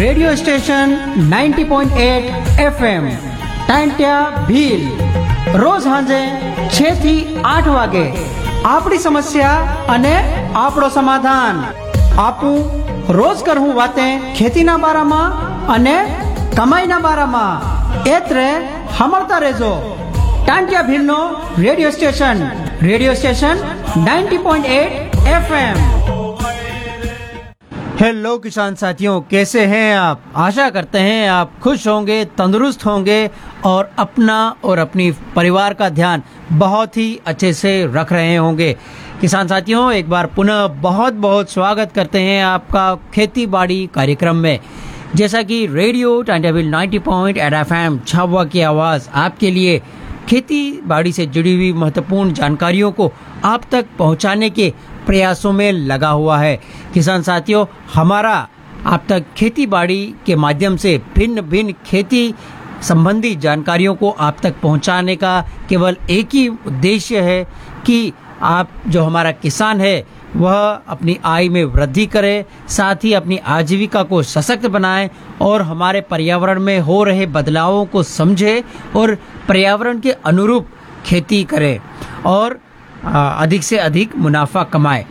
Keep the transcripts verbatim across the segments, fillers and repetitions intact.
Radio station ninety point eight F M ટાંટ્યા Bhil રોજ સાંજે છ થી આઠ વાગે આપણી સમસ્યા અને આપણો સમાધાન આપું રોજ કરવું વાતે ખેતીના બારામાં અને કમાઈના બારામાં એત્રે સાંભળતા રહેજો ટાંટ્યા ભીલનો radio station radio station ninety point eight F M. Hello किसान साथियों, कैसे हैं आप? आशा करते हैं आप खुश होंगे, तंदुरुस्त होंगे और अपना और अपनी परिवार का ध्यान बहुत ही अच्छे से रख रहे होंगे। किसान साथियों, एक बार पुनः बहुत बहुत स्वागत करते हैं आपका खेती बाड़ी कार्यक्रम में। जैसा कि radio Tantya Bhil ninety point eight F M Jhabua की आवाज़ आपके लिए खेती बाड़ी से जुड़ी हुई महत्वपूर्ण जानकारियों को आप तक पहुंचाने के प्रयासों में लगा हुआ है। किसान साथियों, हमारा आप तक खेती बाड़ी के माध्यम से भिन्न भिन्न खेती संबंधी जानकारियों को आप तक पहुंचाने का केवल एक ही उद्देश्य है कि आप जो हमारा किसान है वह अपनी आय में वृद्धि करे, साथ ही अपनी आजीविका को सशक्त बनाए और हमारे पर्यावरण में हो रहे बदलावों को समझे और पर्यावरण के अनुरूप खेती करे और अधिक से अधिक मुनाफा कमाए।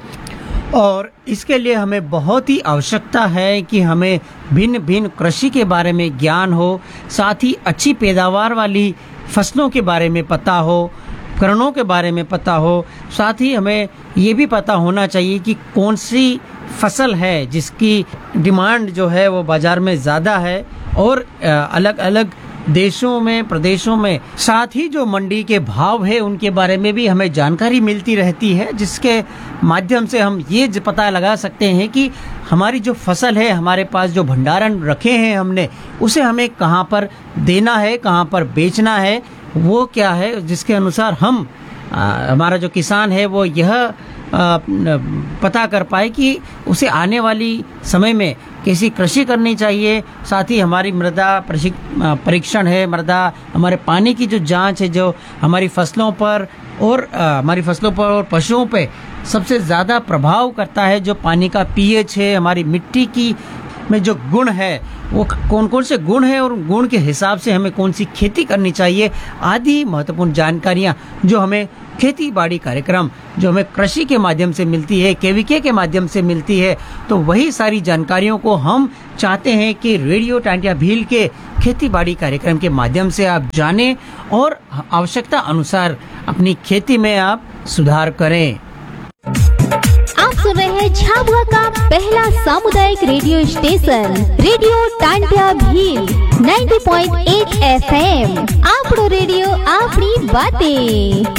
और इसके लिए हमें बहुत ही आवश्यकता है कि हमें भिन्न भिन्न कृषि के बारे में ज्ञान हो, साथ ही अच्छी पैदावार वाली फसलों के बारे में पता हो, उपकरणों के बारे में पता हो, साथ ही हमें ये भी पता होना चाहिए कि कौन सी फसल है जिसकी डिमांड जो है वो बाज़ार में ज़्यादा है और अलग अलग देशों में, प्रदेशों में, साथ ही जो मंडी के भाव है उनके बारे में भी हमें जानकारी मिलती रहती है, जिसके माध्यम से हम ये पता लगा सकते हैं कि हमारी जो फसल है, हमारे पास जो भंडारण रखे हैं हमने, उसे हमें कहाँ पर देना है, कहाँ पर बेचना है, वो क्या है, जिसके अनुसार हम आ, हमारा जो किसान है वो यह आ, पता कर पाए कि उसे आने वाली समय में कैसी कृषि करनी चाहिए। साथ ही हमारी मृदा परीक्षण है, मृदा हमारे पानी की जो जांच है, जो हमारी फसलों पर और आ, हमारी फसलों पर और पशुओं पे सबसे ज़्यादा प्रभाव करता है, जो पानी का पीएच है, हमारी मिट्टी की में जो गुण है वो कौन कौन से गुण है और गुण के हिसाब से हमें कौन सी खेती करनी चाहिए, आदि महत्वपूर्ण जानकारियाँ जो हमें खेती बाड़ी कार्यक्रम जो हमें कृषि के माध्यम से मिलती है, केवीके के माध्यम से मिलती है, तो वही सारी जानकारियों को हम चाहते हैं कि रेडियो टांट्या भील के खेती बाड़ी कार्यक्रम के माध्यम से आप जानें और आवश्यकता अनुसार अपनी खेती में आप सुधार करें। आप सुन रहे हैं झाबुआ का पहला सामुदायिक radio station radio Tantya Bhil ninety point eight F M. आपड़ो radio आपनी बातें।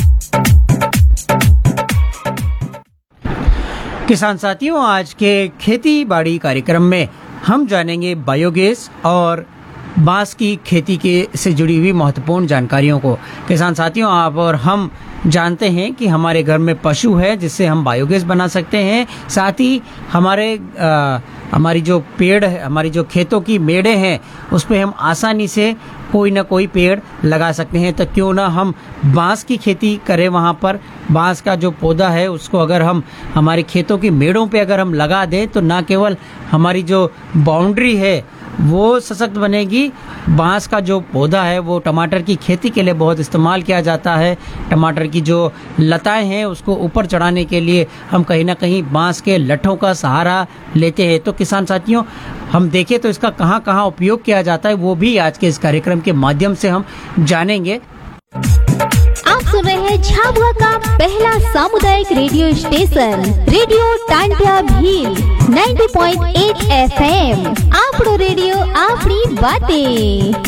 किसान साथियों, आज के खेती बाड़ी कार्यक्रम में हम जानेंगे बायोगैस और बांस की खेती के से जुड़ी हुई महत्वपूर्ण जानकारियों को। किसान साथियों, आप और हम जानते हैं कि हमारे घर में पशु है जिससे हम बायोगैस बना सकते हैं। साथ ही हमारे आ, हमारी जो पेड़ है, हमारी जो खेतों की मेड़े हैं, उस पर हम आसानी से कोई ना कोई पेड़ लगा सकते हैं। तो क्यों ना हम बांस की खेती करें, वहाँ पर बांस का जो पौधा है उसको अगर हम हमारे खेतों की मेड़ों पे अगर हम लगा दें तो ना केवल हमारी जो बाउंड्री है वो सशक्त बनेगी, बांस का जो पौधा है वो टमाटर की खेती के लिए बहुत इस्तेमाल किया जाता है। टमाटर की जो लताएं हैं उसको ऊपर चढ़ाने के लिए हम कहीं ना कहीं बांस के लठों का सहारा लेते हैं। तो किसान साथियों, हम देखें तो इसका कहाँ कहाँ उपयोग किया जाता है वो भी आज के इस कार्यक्रम के माध्यम से हम जानेंगे। आप सुन रहे हैं झाबुआ का पहला सामुदायिक radio station radio Tantya Bhil ninety point eight F M. आपड़ो radio आपनी बातें।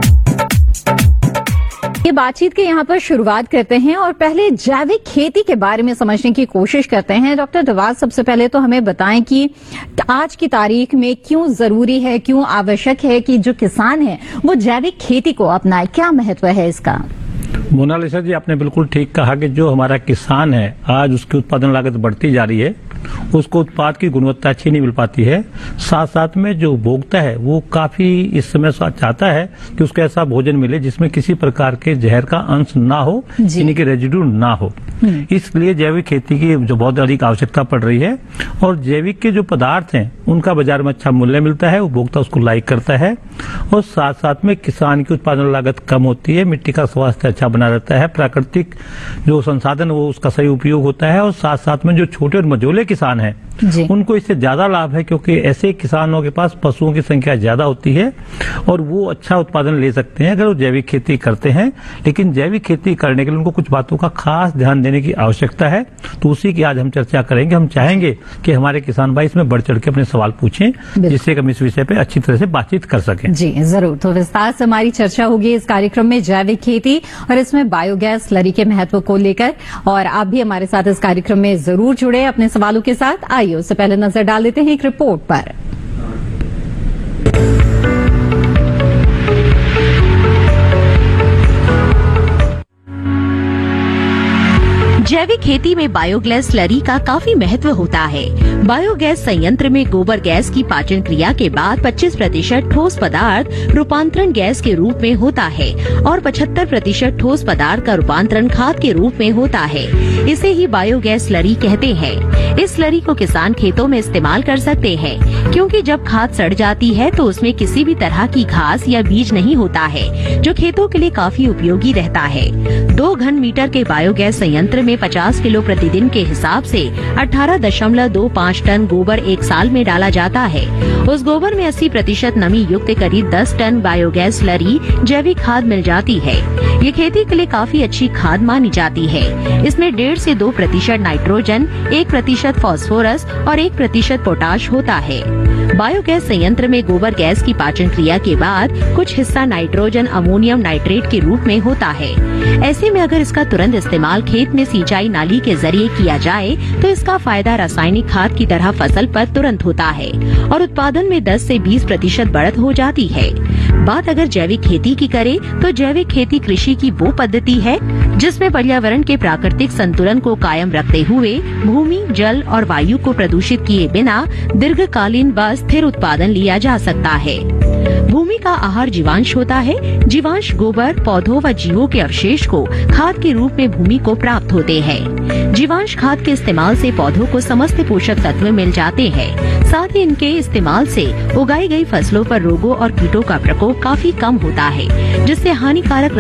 ये बातचीत के यहाँ पर शुरुआत करते हैं और पहले जैविक खेती के बारे में समझने की कोशिश करते हैं। डॉक्टर दवाज, सबसे पहले तो हमें बताएं कि आज की तारीख में क्यों जरूरी है, क्यों आवश्यक है कि जो किसान है वो जैविक खेती को अपनाए, क्या महत्व है इसका? मोनालिसा जी, आपने बिल्कुल ठीक कहा कि जो हमारा किसान है आज उसकी उत्पादन लागत बढ़ती जा रही है उसको उत्पाद की गुणवत्ता अच्छी नहीं मिल पाती है। साथ साथ में जो उपभोक्ता है वो काफी इस समय चाहता है कि उसको ऐसा भोजन मिले जिसमें किसी प्रकार के जहर का अंश ना हो, यानी कि रेजिड्यू ना हो। इसलिए जैविक खेती की जो बहुत अधिक आवश्यकता पड़ रही है, और जैविक के जो पदार्थ हैं उनका बाजार में अच्छा मूल्य मिलता है, उपभोक्ता उसको लाइक करता है, और साथ साथ में किसान की उत्पादन लागत कम होती है, मिट्टी का स्वास्थ्य अच्छा बना रहता है, प्राकृतिक जो संसाधन वो उसका सही उपयोग होता है, और साथ साथ में जो छोटे और मझोले किसान हैं उनको इससे ज्यादा लाभ है, क्योंकि ऐसे किसानों के पास पशुओं की संख्या ज्यादा होती है और वो अच्छा उत्पादन ले सकते हैं अगर वो जैविक खेती करते हैं। लेकिन जैविक खेती करने के लिए उनको कुछ बातों का खास ध्यान देने की आवश्यकता है, तो उसी की आज हम चर्चा करेंगे। हम चाहेंगे कि हमारे किसान भाई इसमें बढ़ चढ़ के अपने सवाल पूछें, जिससे हम इस विषय पे अच्छी तरह से बातचीत कर सकें। जी जरूर, तो विस्तार से हमारी चर्चा होगी इस कार्यक्रम में जैविक खेती और इसमें बायोगैस स्लरी के महत्व को लेकर, और आप भी हमारे साथ इस कार्यक्रम में जरूर जुड़े अपने सवालों के साथ। आइए उससे पहले नजर डाल देते हैं एक रिपोर्ट पर। जैविक खेती में बायोगैस स्लरी का काफी महत्व होता है। बायोगैस संयंत्र में गोबर गैस की पाचन क्रिया के बाद पच्चीस प्रतिशत ठोस पदार्थ रूपांतरण गैस के रूप में होता है और पचहत्तर प्रतिशत ठोस पदार्थ का रूपांतरण खाद के रूप में होता है। इसे ही बायोगैस स्लरी कहते हैं। इस स्लरी को किसान खेतों में इस्तेमाल कर सकते हैं, क्योंकि जब खाद सड़ जाती है तो उसमें किसी भी तरह की घास या बीज नहीं होता है, जो खेतों के लिए काफी उपयोगी रहता है। दो घन मीटर के बायोगैस संयंत्र में पचास किलो प्रतिदिन के हिसाब से अठारह दशमलव दो पाँच टन गोबर एक साल में डाला जाता है। उस गोबर में अस्सी प्रतिशत नमी युक्त करीब दस टन बायोगैस स्लरी जैविक खाद मिल जाती है। ये खेती के लिए काफी अच्छी खाद मानी जाती है। इसमें डेढ़ से दो प्रतिशत नाइट्रोजन, एक प्रतिशत फास्फोरस और एक प्रतिशत पोटाश होता है। बायोगैस संयंत्र में गोबर गैस की पाचन क्रिया के बाद कुछ हिस्सा नाइट्रोजन अमोनियम नाइट्रेट के रूप में होता है। ऐसे में अगर इसका तुरंत इस्तेमाल खेत में सिंचाई नाली के जरिए किया जाए तो इसका फायदा रासायनिक खाद की तरह फसल पर तुरंत होता है और उत्पादन में दस से बीस प्रतिशत बढ़त हो जाती है। बात अगर जैविक खेती की करें तो जैविक खेती कृषि की वो पद्धति है जिसमें पर्यावरण के प्राकृतिक संतुलन को कायम रखते हुए भूमि, जल और वायु को प्रदूषित किए बिना दीर्घकालीन व स्थिर उत्पादन लिया जा सकता है। भूमि का आहार जीवांश होता है। जीवांश गोबर, पौधों व जीवों के अवशेष को खाद के रूप में भूमि को प्राप्त होते हैं। जीवांश खाद के इस्तेमाल से पौधों को समस्त पोषक तत्व मिल जाते हैं। साथ ही इनके इस्तेमाल से उगाई गई फसलों पर रोगों और कीटों का प्रकोप काफी कम होता है, जिससे हानिकारक